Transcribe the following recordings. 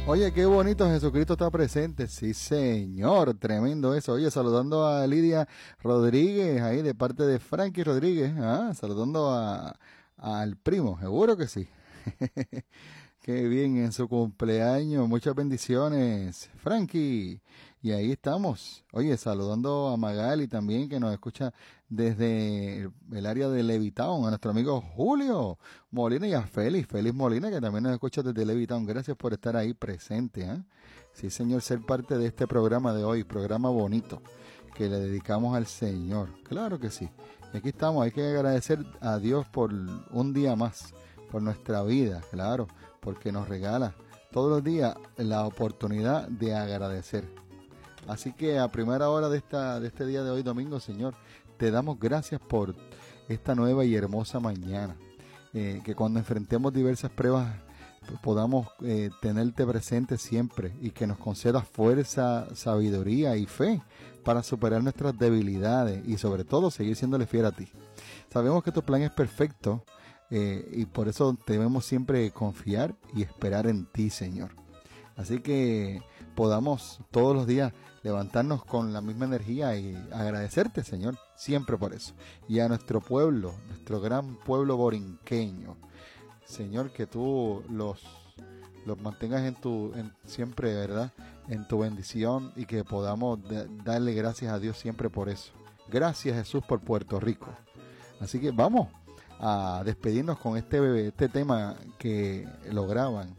Oye, qué bonito, Jesucristo está presente. Sí, señor, tremendo eso. Oye, saludando a Lidia Rodríguez, ahí de parte de Frankie Rodríguez. Saludando al primo, seguro que sí. Qué bien en su cumpleaños, muchas bendiciones, Frankie. Y ahí estamos. Oye, saludando a Magali también, que nos escucha desde el área de Levitown, a nuestro amigo Julio Molina y a Félix Molina, que también nos escucha desde Levitown. Gracias por estar ahí presente. Sí, señor, ser parte de este programa de hoy, programa bonito, que le dedicamos al Señor. Claro que sí. Y aquí estamos, hay que agradecer a Dios por un día más, por nuestra vida, claro, porque nos regala todos los días la oportunidad de agradecer. Así que a primera hora de este día de hoy, domingo, Señor, te damos gracias por esta nueva y hermosa mañana. Que cuando enfrentemos diversas pruebas podamos tenerte presente siempre y que nos concedas fuerza, sabiduría y fe para superar nuestras debilidades y sobre todo seguir siéndole fiel a ti. Sabemos que tu plan es perfecto y por eso debemos siempre confiar y esperar en ti, Señor. Así que podamos todos los días levantarnos con la misma energía y agradecerte, Señor, siempre por eso. Y a nuestro pueblo, nuestro gran pueblo borinqueño, Señor, que tú los mantengas siempre, ¿verdad?, en tu bendición y que podamos darle gracias a Dios siempre por eso. Gracias, Jesús, por Puerto Rico. Así que vamos a despedirnos con este tema que lo graban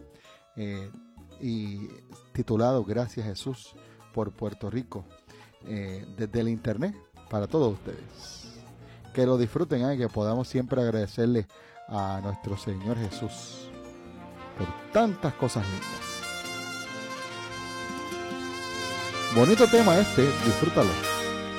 y titulado Gracias, Jesús, por Puerto Rico, desde el internet para todos ustedes. Que lo disfruten, que podamos siempre agradecerle a nuestro Señor Jesús por tantas cosas lindas. Bonito tema disfrútalo.